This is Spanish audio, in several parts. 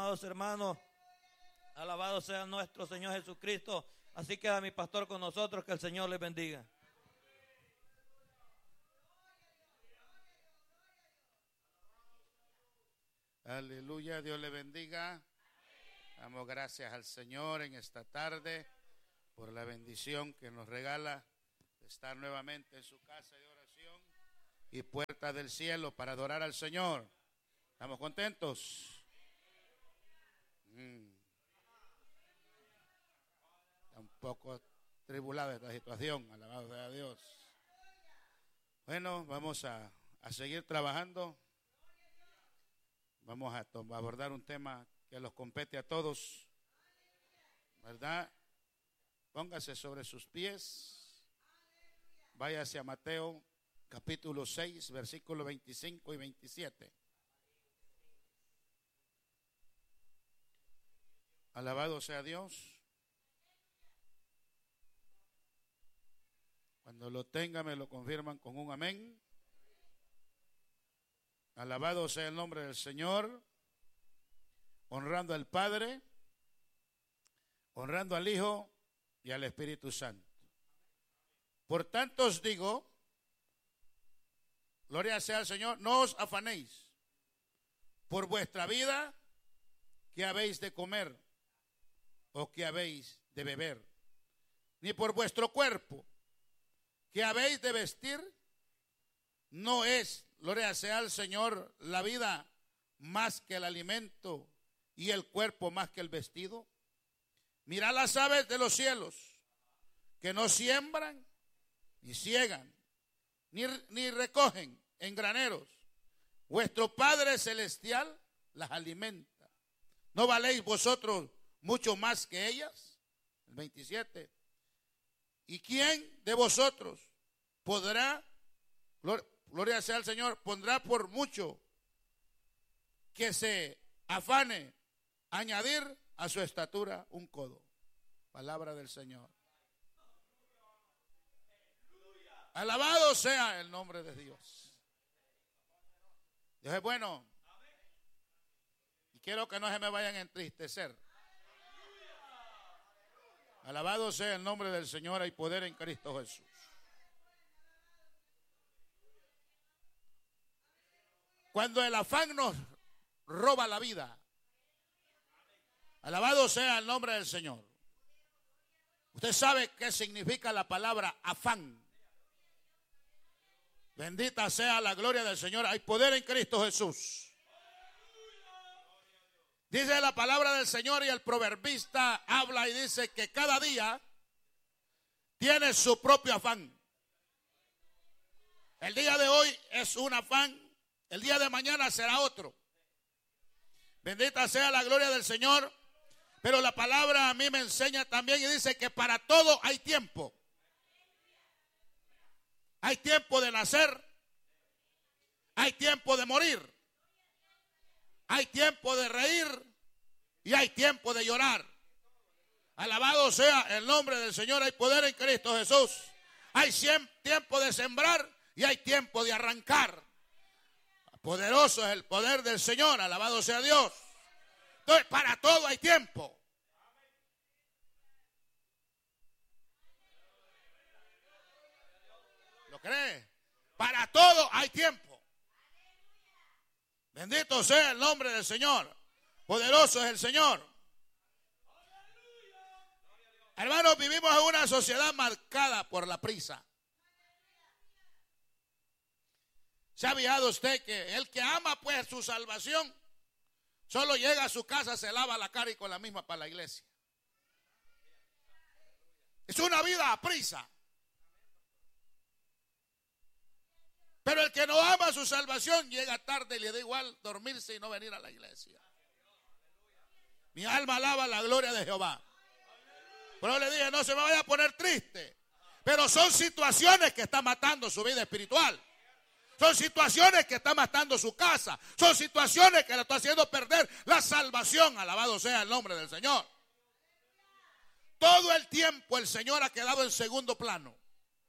amados hermanos. Alabado sea nuestro Señor Jesucristo. Así queda mi pastor con nosotros, que el Señor les bendiga. Aleluya, Dios le bendiga. Damos gracias al Señor en esta tarde por la bendición que nos regala de estar nuevamente en su casa de oración y puerta del cielo para adorar al Señor. ¿Estamos contentos? Está un poco tribulada esta situación, alabado sea Dios. Bueno, vamos a seguir trabajando. Vamos a abordar un tema que los compete a todos, ¿verdad? Póngase sobre sus pies. Váyase a Mateo capítulo 6, versículos 25 y 27. Alabado sea Dios. Cuando lo tenga me lo confirman con un amén. Alabado sea el nombre del Señor, honrando al Padre, honrando al Hijo y al Espíritu Santo. Por tanto os digo, gloria sea al Señor, no os afanéis por vuestra vida, que habéis de comer o que habéis de beber, ni por vuestro cuerpo, que habéis de vestir. No es, gloria sea al Señor, la vida más que el alimento y el cuerpo más que el vestido. Mirad las aves de los cielos, que no siembran, ni ciegan, ni recogen en graneros. Vuestro Padre Celestial las alimenta. ¿No valéis vosotros mucho más que ellas? El 27. ¿Y quién de vosotros podrá, gloria sea al Señor, pondrá por mucho que se afane añadir a su estatura un codo? Palabra del Señor. Alabado sea el nombre de Dios. Dios es bueno. Y quiero que no se me vayan a entristecer. Alabado sea el nombre del Señor. Hay poder en Cristo Jesús. Cuando el afán nos roba la vida, alabado sea el nombre del Señor. Usted sabe qué significa la palabra afán. Bendita sea la gloria del Señor. Hay poder en Cristo Jesús. Dice la palabra del Señor, y el proverbista habla y dice que cada día tiene su propio afán. El día de hoy es un afán, el día de mañana será otro. Bendita sea la gloria del Señor. Pero la palabra a mí me enseña también y dice que para todo hay tiempo. Hay tiempo de nacer, hay tiempo de morir, hay tiempo de reír y hay tiempo de llorar. Alabado sea el nombre del Señor. Hay poder en Cristo Jesús. Hay tiempo de sembrar y hay tiempo de arrancar. Poderoso es el poder del Señor. Alabado sea Dios. Entonces, para todo hay tiempo. ¿Lo cree? Para todo hay tiempo. Bendito sea el nombre del Señor. Poderoso es el Señor. Hermanos, vivimos en una sociedad marcada por la prisa. ¿Se ha fijado usted que el que ama pues su salvación solo llega a su casa, se lava la cara y con la misma para la iglesia? Es una vida a prisa. Pero el que no ama su salvación llega tarde y le da igual dormirse y no venir a la iglesia. Mi alma alaba la gloria de Jehová. Pero le dije, no se me vaya a poner triste. Pero son situaciones que están matando su vida espiritual. Son situaciones que están matando su casa. Son situaciones que le están haciendo perder la salvación. Alabado sea el nombre del Señor. Todo el tiempo el Señor ha quedado en segundo plano.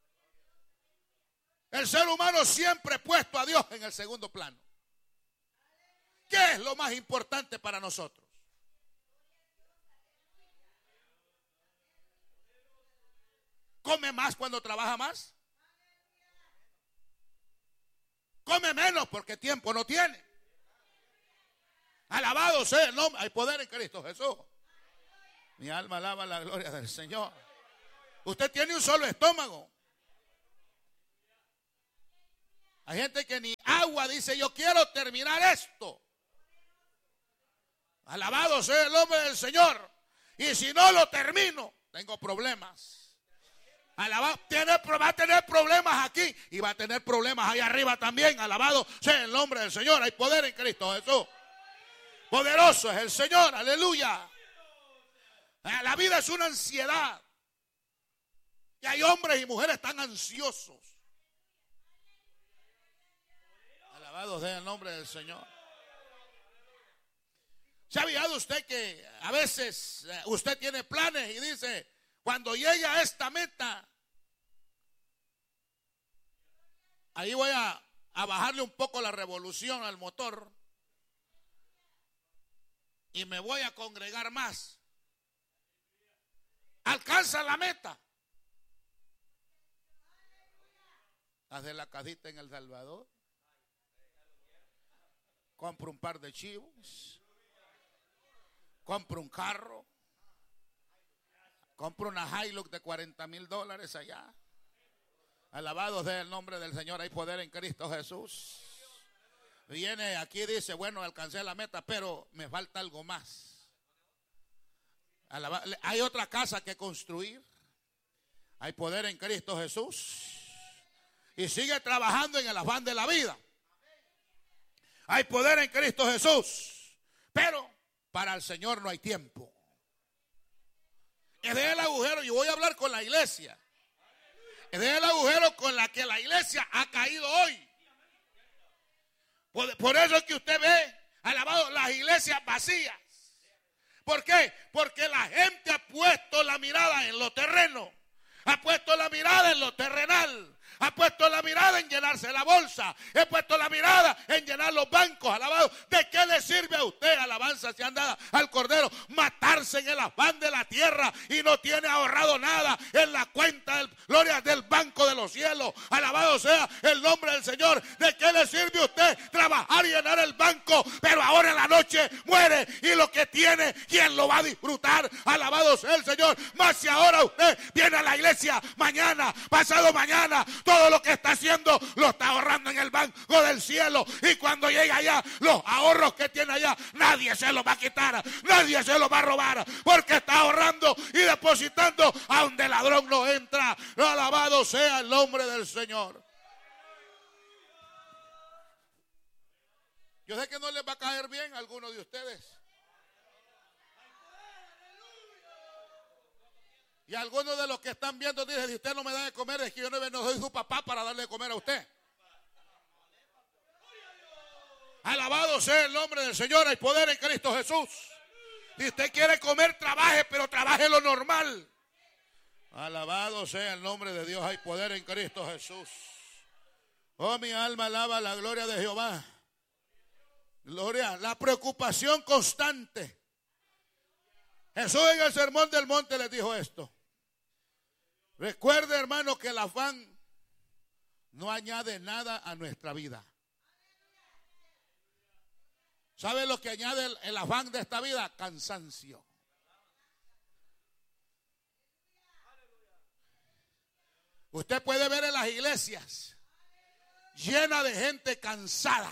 El ser humano siempre ha puesto a Dios en el segundo plano. ¿Qué es lo más importante para nosotros? come más cuando trabaja más. Come menos porque tiempo no tiene. Alabado sea el nombre. Hay poder en Cristo Jesús. Mi alma alaba la gloria del Señor. Usted tiene un solo estómago. Hay gente que ni agua dice: yo quiero terminar esto. Alabado sea el nombre del Señor. Y si no lo termino, tengo problemas. Alabado, va a tener problemas aquí y va a tener problemas allá arriba también. Alabado sea el nombre del Señor. Hay poder en Cristo Jesús. Poderoso es el Señor. Aleluya. La vida es una ansiedad. Y hay hombres y mujeres tan ansiosos. Alabado sea el nombre del Señor. ¿Se ha fijado usted que a veces usted tiene planes y dice: cuando llegue a esta meta, ahí voy a bajarle un poco la revolución al motor y me voy a congregar más? Alcanza la meta. Hace la casita en El Salvador, compra un par de chivos, compra un carro, compra una Hilux de $40,000 allá. Alabado sea el nombre del Señor. Hay poder en Cristo Jesús. Viene aquí y dice: bueno, alcancé la meta, pero me falta algo más. Hay otra casa que construir. Hay poder en Cristo Jesús. Y sigue trabajando en el afán de la vida. Hay poder en Cristo Jesús. Pero para el Señor no hay tiempo. Es de el agujero. Yo voy a hablar con la iglesia. Es de el agujero con la que la iglesia ha caído hoy. Por eso es que usted ve, alabado, las iglesias vacías. ¿Por qué? Porque la gente ha puesto la mirada en lo terreno. Ha puesto la mirada en lo terrenal. Ha puesto la mirada en llenarse la bolsa. He puesto la mirada en llenar los bancos. Alabado. ¿De qué le sirve a usted, alabanza si anda al Cordero, matarse en el afán de la tierra y no tiene ahorrado nada en la cuenta gloria del banco de los cielos? Alabado sea el nombre del Señor. ¿De qué le sirve a usted trabajar y llenar el banco, pero ahora en la noche muere y lo que tiene, ¿quién lo va a disfrutar? Alabado sea el Señor. Más si ahora usted viene a la iglesia mañana, pasado mañana, todo lo que está haciendo lo está ahorrando en el banco del cielo. Y cuando llegue allá, los ahorros que tiene allá, nadie se los va a quitar, nadie se los va a robar, porque está ahorrando y depositando a donde el ladrón no entra. Alabado sea el nombre del Señor. Yo sé que no les va a caer bien a algunos de ustedes. Y algunos de los que están viendo dicen: si usted no me da de comer, es que yo no soy su papá para darle de comer a usted. Alabado sea el nombre del Señor. Hay poder en Cristo Jesús. Si usted quiere comer, trabaje, pero trabaje lo normal. Alabado sea el nombre de Dios. Hay poder en Cristo Jesús. Oh, mi alma alaba la gloria de Jehová. Gloria, la preocupación constante. Jesús en el sermón del monte les dijo esto: recuerde, hermano, que el afán no añade nada a nuestra vida. ¿Sabe lo que añade el afán de esta vida? Cansancio. Usted puede ver en las iglesias llenas de gente cansada,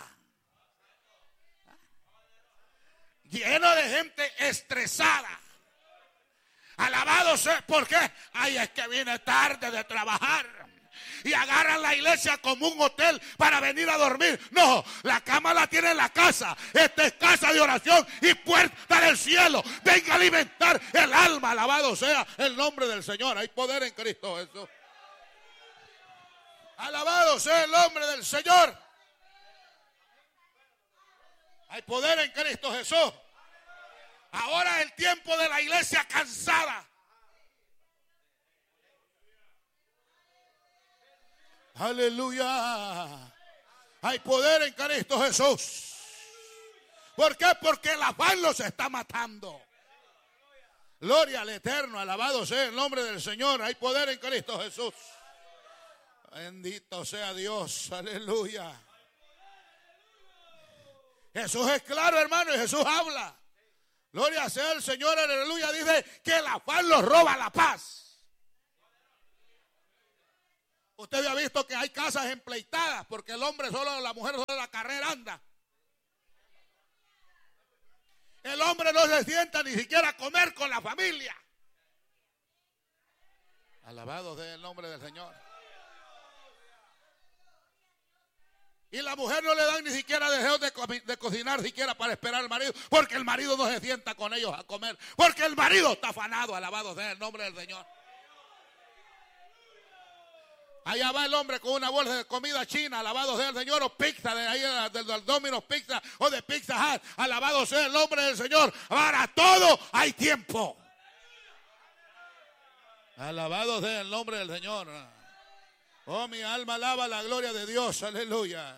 lleno de gente estresada. Alabado sea. ¿Por qué? Ay, es que viene tarde de trabajar y agarran la iglesia como un hotel para venir a dormir. No, la cama la tiene en la casa. Esta es casa de oración y puerta del cielo. Venga a alimentar el alma. Alabado sea el nombre del Señor. Hay poder en Cristo Jesús. Alabado sea el nombre del Señor. Hay poder en Cristo Jesús. Ahora es el tiempo de la iglesia cansada. Aleluya. Hay poder en Cristo Jesús. ¿Por qué? Porque el afán los está matando. Gloria al Eterno, alabado sea el nombre del Señor. Hay poder en Cristo Jesús. Bendito sea Dios, aleluya. Jesús es claro, hermano, y Jesús habla. Gloria sea el Señor, aleluya. Dice que el afán los roba la paz. Usted ha visto que hay casas empleitadas porque el hombre solo, la mujer solo la carrera anda. El hombre no se sienta ni siquiera a comer con la familia. Alabado sea el nombre del Señor. Y la mujer no le dan ni siquiera deseo de cocinar siquiera para esperar al marido, porque el marido no se sienta con ellos a comer, porque el marido está afanado. Alabado sea el nombre del Señor. Allá va el hombre con una bolsa de comida china, alabado sea el Señor, o pizza, de ahí del Domino's Pizza o de Pizza Hut, alabado sea el nombre del Señor. Para todo hay tiempo. Alabado sea el nombre del Señor. Oh, mi alma alaba la gloria de Dios, aleluya.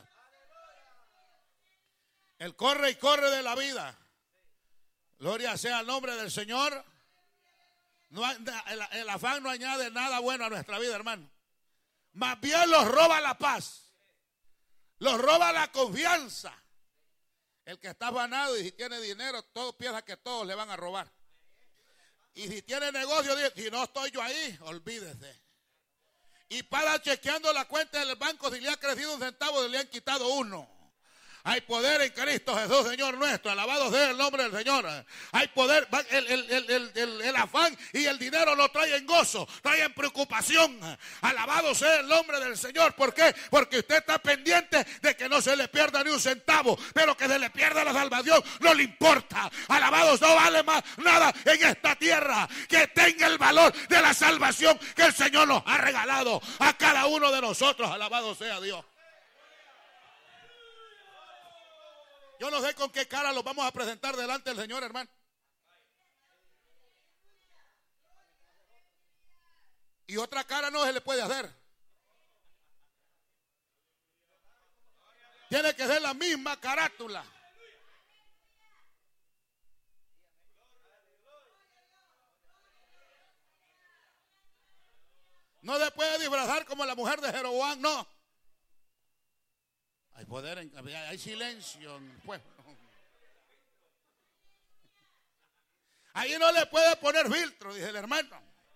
El corre y corre de la vida. Gloria sea el nombre del Señor. No, el afán no añade nada bueno a nuestra vida, hermano. Más bien los roba la paz, los roba la confianza. El que está afanado y si tiene dinero, todos piensan que todos le van a robar. Y si tiene negocio, dice, si no estoy yo ahí, olvídese. Y para chequeando la cuenta del banco, si le ha crecido un centavo, le han quitado uno. Hay poder en Cristo Jesús, Señor nuestro. Alabado sea el nombre del Señor. Hay poder. El afán y el dinero no traen gozo, traen preocupación. Alabado sea el nombre del Señor. ¿Por qué? Porque usted está pendiente de que no se le pierda ni un centavo, pero que se le pierda la salvación no le importa. Alabado, no vale más nada en esta tierra que tenga el valor de la salvación que el Señor nos ha regalado a cada uno de nosotros. Alabado sea Dios. Yo no sé con qué cara los vamos a presentar delante del Señor, hermano. Y otra cara no se le puede hacer. Tiene que ser la misma carátula. No se puede disfrazar como la mujer de Jeroboam, no. Hay poder, hay silencio en el pueblo. Ahí no le puede poner filtro, dice el hermano.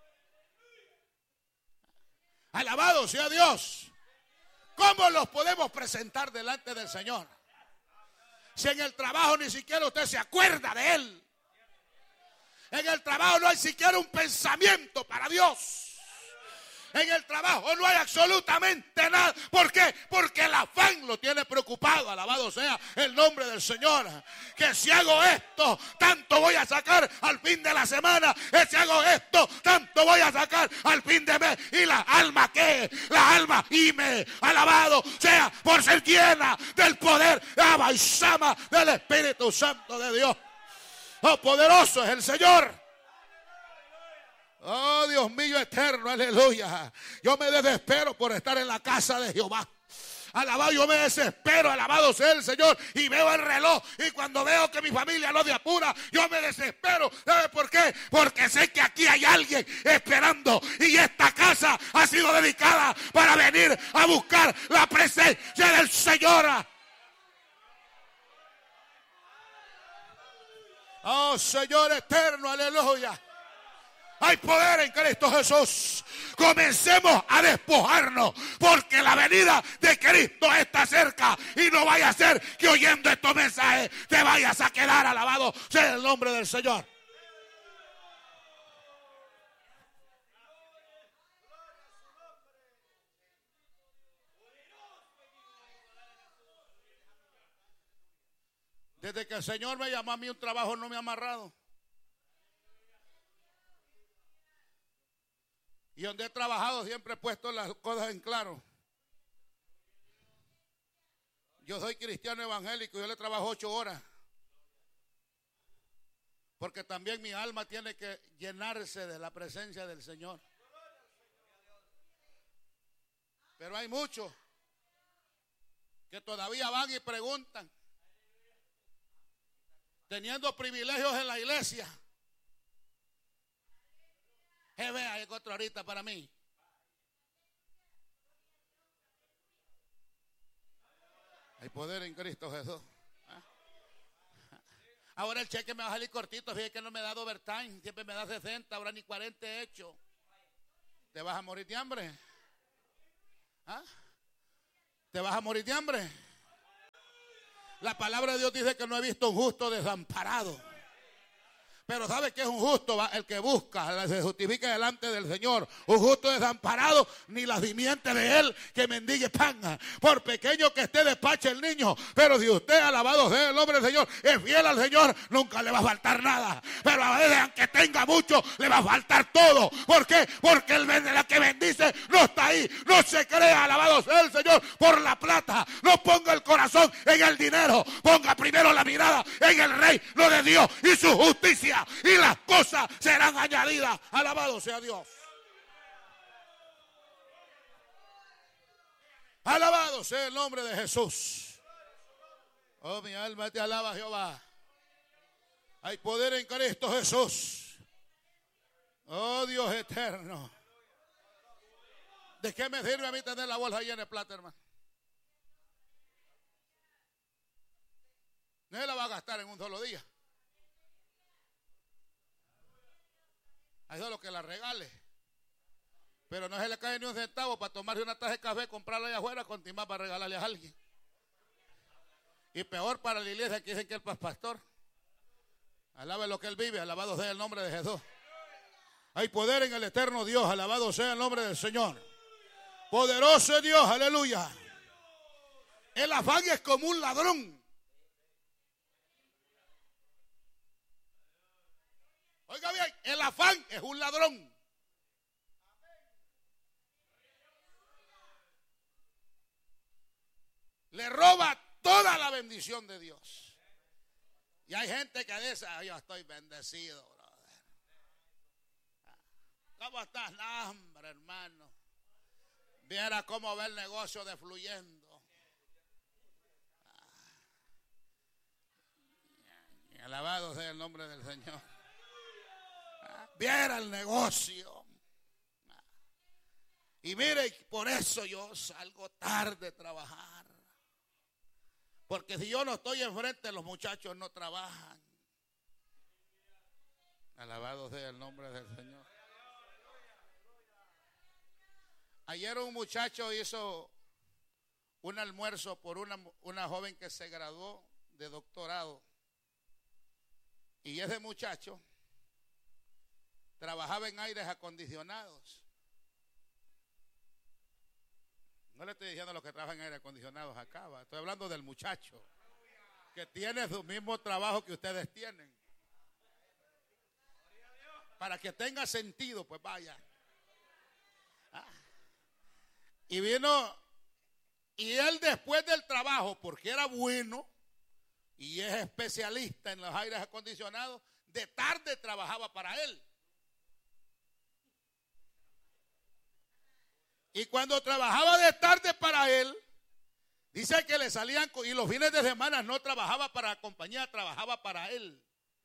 Alabado sea Dios. ¿Cómo los podemos presentar delante del Señor? Si en el trabajo ni siquiera usted se acuerda de Él. En el trabajo no hay siquiera un pensamiento para Dios. En el trabajo no hay absolutamente nada. ¿Por qué? Porque el afán lo tiene preocupado. Alabado sea el nombre del Señor. Que si hago esto, tanto voy a sacar al fin de la semana. Que si hago esto, tanto voy a sacar al fin de mes. Y la alma, ¿qué? La alma, y me alabado sea por ser llena del poder, Abba y Shama, del Espíritu Santo de Dios. Oh, poderoso es el Señor. Oh, Dios mío eterno, aleluya. Yo me desespero por estar en la casa de Jehová. Alabado, yo me desespero, alabado sea el Señor. Y veo el reloj. Y cuando veo que mi familia no me apura, yo me desespero. ¿Sabe por qué? Porque sé que aquí hay alguien esperando. Y esta casa ha sido dedicada para venir a buscar la presencia del Señor. Oh, Señor eterno, aleluya. Hay poder en Cristo Jesús. Comencemos a despojarnos, porque la venida de Cristo está cerca. Y no vaya a ser que oyendo estos mensajes te vayas a quedar. Alabado sea el nombre del Señor. Desde que el Señor me llamó a mí, un trabajo no me ha amarrado. Y donde he trabajado siempre he puesto las cosas en claro. Yo soy cristiano evangélico, yo le trabajo 8 horas. Porque también mi alma tiene que llenarse de la presencia del Señor. Pero hay muchos que todavía van y preguntan, teniendo privilegios en la iglesia, Vea, hay otro ahorita para mí. Hay poder en Cristo Jesús. Ahora el cheque me va a salir cortito. Fíjate que no me da overtime. Siempre me da 60. Ahora ni 40 he hecho. ¿Te vas a morir de hambre? ¿Ah? ¿Te vas a morir de hambre? La palabra de Dios dice que no he visto un justo desamparado. Pero ¿sabe qué es un justo? El que busca, se justifica delante del Señor. Un justo desamparado, ni la simiente de él que mendigue pan. Por pequeño que esté, despache el niño. Pero si usted, alabado sea el nombre del Señor, es fiel al Señor, nunca le va a faltar nada. Pero a veces, aunque tenga mucho, le va a faltar todo. ¿Por qué? Porque el que bendice no está ahí. No se crea, alabado sea el Señor, por la plata. No ponga el corazón en el dinero. Ponga primero la mirada en el reino de Dios y su justicia. Y las cosas serán añadidas. Alabado sea Dios. Alabado sea el nombre de Jesús. Oh, mi alma te alaba, Jehová. Hay poder en Cristo Jesús. Oh, Dios eterno. ¿De qué me sirve a mí tener la bolsa llena de plata, hermano? No se la va a gastar en un solo día. Hay solo que la regale. Pero no se le cae ni un centavo para tomarse una taza de café, comprarla allá afuera, continuar para regalarle a alguien. Y peor para la iglesia que dicen que él es pastor. Alabe lo que él vive, alabado sea el nombre de Jesús. Hay poder en el eterno Dios, alabado sea el nombre del Señor. Poderoso es Dios, aleluya. El afán es como un ladrón. Oiga bien, el afán es un ladrón. Le roba toda la bendición de Dios. Y hay gente que dice, yo estoy bendecido, brother. ¿Cómo estás? No, hombre, hermano. Viera cómo ve el negocio defluyendo. Y alabado sea el nombre del Señor. Viera el negocio. Y mire, por eso yo salgo tarde de trabajar. Porque si yo no estoy enfrente, los muchachos no trabajan. Alabado sea el nombre del Señor. Ayer un muchacho hizo un almuerzo por una joven que se graduó de doctorado. Y ese muchacho trabajaba en aires acondicionados. No le estoy diciendo a los que trabajan en aires acondicionados acá, estoy hablando del muchacho que tiene su mismo trabajo que ustedes tienen. Para que tenga sentido, pues vaya. Y vino, y él después del trabajo, porque era bueno y es especialista en los aires acondicionados, de tarde trabajaba para él. Y cuando trabajaba de tarde para él, dice que le salían, y los fines de semana no trabajaba para la compañía, trabajaba para él.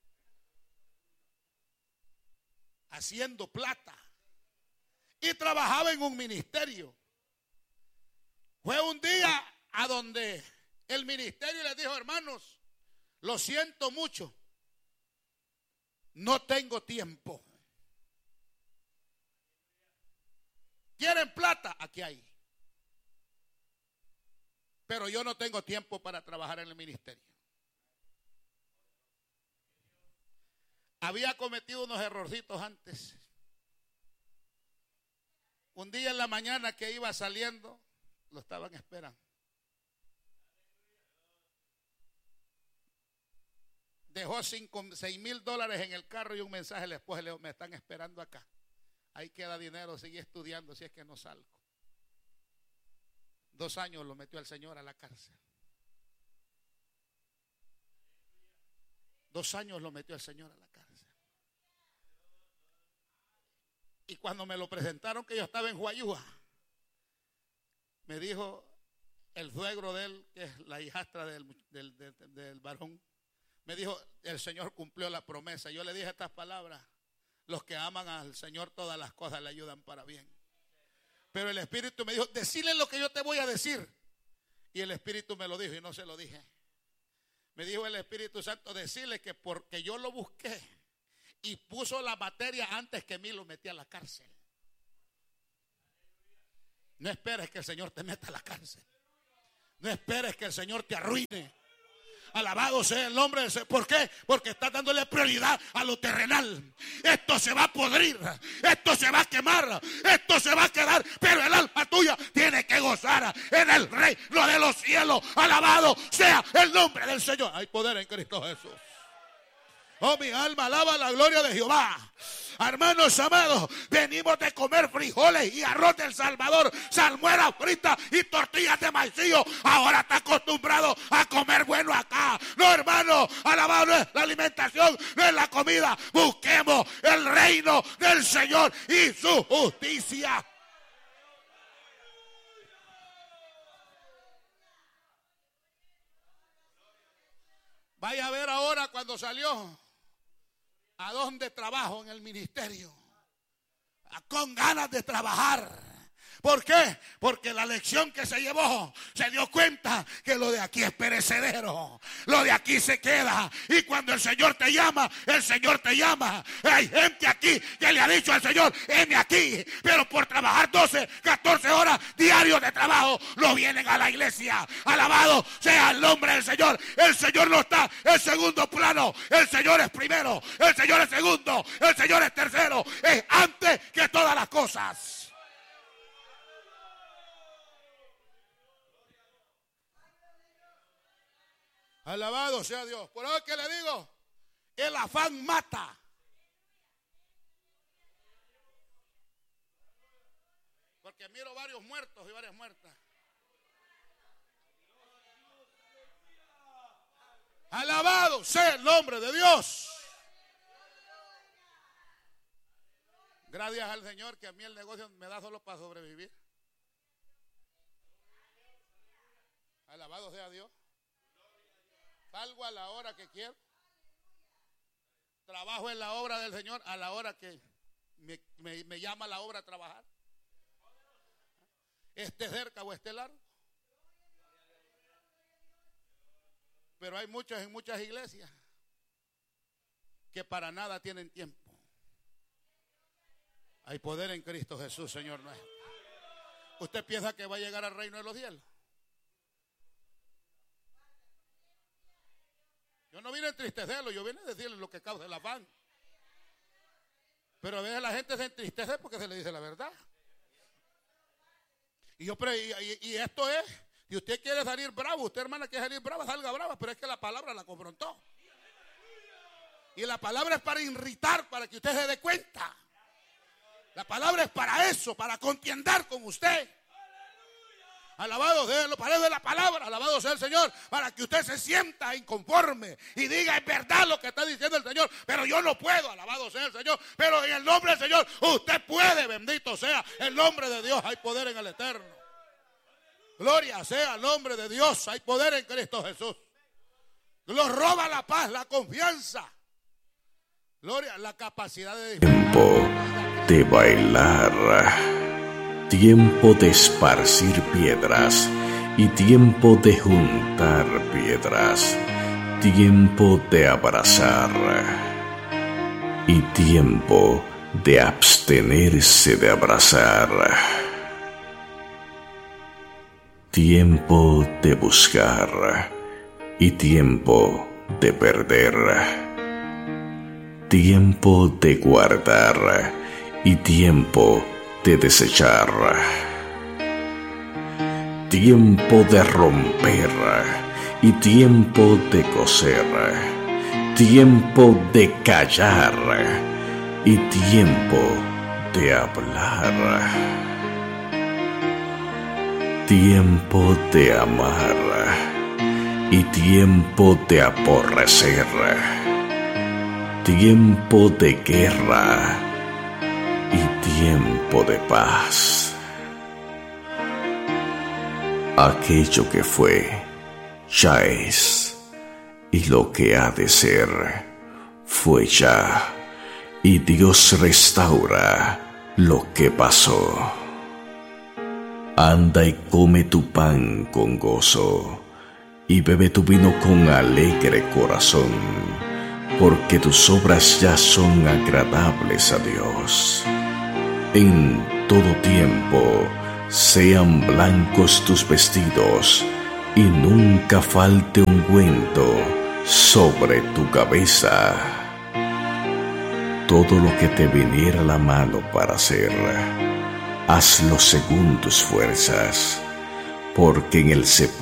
Haciendo plata. Y trabajaba en un ministerio. Fue un día a donde el ministerio le dijo, hermanos, lo siento mucho, no tengo tiempo. ¿Quieren plata? Aquí hay. Pero yo no tengo tiempo para trabajar en el ministerio. Había cometido unos errorcitos antes. Un día en la mañana que iba saliendo, lo estaban esperando. Dejó $6,000 en el carro y un mensaje después le dijo, me están esperando acá. Ahí queda dinero, sigue estudiando si es que no salgo. 2 años lo metió el Señor a la cárcel. 2 años lo metió el Señor a la cárcel. Y cuando me lo presentaron que yo estaba en Huayúa, me dijo el suegro de él, que es la hijastra del varón, me dijo, el Señor cumplió la promesa. Yo le dije estas palabras, Los que aman al Señor, todas las cosas le ayudan para bien. Pero el Espíritu me dijo, decirle lo que yo te voy a decir. Y el Espíritu me lo dijo y no se lo dije. Me dijo el Espíritu Santo, decirle que porque yo lo busqué y puso la materia antes que mí, lo metí a la cárcel. No esperes que el Señor te meta a la cárcel. No esperes que el Señor te arruine. Alabado sea el nombre del Señor. ¿Por qué? Porque está dándole prioridad a lo terrenal. Esto se va a podrir, esto se va a quemar, esto se va a quedar, pero el alma tuya tiene que gozar en el reino de los cielos. Alabado sea el nombre del Señor. Hay poder en Cristo Jesús. Oh, mi alma alaba la gloria de Jehová. Hermanos amados, venimos de comer frijoles y arroz del Salvador, salmuera frita y tortillas de maicillo. Ahora está acostumbrado a comer bueno acá. No, hermano, alabado no es la alimentación, no es la comida. Busquemos el reino del Señor y su justicia. Vaya a ver ahora cuando salió. ¿A dónde trabajo? En el ministerio. Con ganas de trabajar. ¿Por qué? Porque la lección que se llevó, se dio cuenta que lo de aquí es perecedero. Lo de aquí se queda. Y cuando el Señor te llama, el Señor te llama. Hay gente aquí que le ha dicho al Señor, heme aquí. Pero por trabajar 12, 14 horas diarios de trabajo, no vienen a la iglesia. Alabado sea el nombre del Señor. El Señor no está en segundo plano. El Señor es primero. El Señor es segundo. El Señor es tercero. Es antes que todas las cosas. Alabado sea Dios. Por eso que le digo, el afán mata. Porque miro varios muertos y varias muertas. Alabado sea el nombre de Dios. Gracias al Señor que a mí el negocio me da solo para sobrevivir. Alabado sea Dios. Salgo a la hora que quiero. Trabajo en la obra del Señor a la hora que me llama la obra a trabajar. Esté cerca o esté largo. Pero hay muchos en muchas iglesias que para nada tienen tiempo. Hay poder en Cristo Jesús, Señor nuestro. ¿Usted piensa que va a llegar al reino de los cielos? Yo no vine a entristecerlo, yo vine a decirle lo que causa el afán. Pero a veces la gente se entristece porque se le dice la verdad. Y esto es, si usted quiere salir bravo, usted hermana quiere salir brava, salga brava, pero es que la palabra la confrontó. Y la palabra es para irritar, para que usted se dé cuenta. La palabra es para eso, para contiendar con usted. Alabado sea, lo parece la palabra, alabado sea el Señor, para que usted se sienta inconforme y diga, es verdad lo que está diciendo el Señor, pero yo no puedo, alabado sea el Señor, pero en el nombre del Señor usted puede, bendito sea el nombre de Dios, hay poder en el Eterno. Gloria sea el nombre de Dios, hay poder en Cristo Jesús. Los roba la paz, la confianza. Gloria, la capacidad de tiempo de bailar. Tiempo de esparcir piedras y tiempo de juntar piedras, tiempo de abrazar y tiempo de abstenerse de abrazar, tiempo de buscar y tiempo de perder, tiempo de guardar y tiempo de desechar, tiempo de romper y tiempo de coser, tiempo de callar y tiempo de hablar, tiempo de amar y tiempo de aborrecer, tiempo de guerra y tiempo de paz. Aquello que fue, ya es, y lo que ha de ser, fue ya, y Dios restaura lo que pasó. Anda y come tu pan con gozo, y bebe tu vino con alegre corazón, porque tus obras ya son agradables a Dios. En todo tiempo sean blancos tus vestidos, y nunca falte ungüento sobre tu cabeza. Todo lo que te viniera a la mano para hacer, hazlo según tus fuerzas, porque en el sepulcro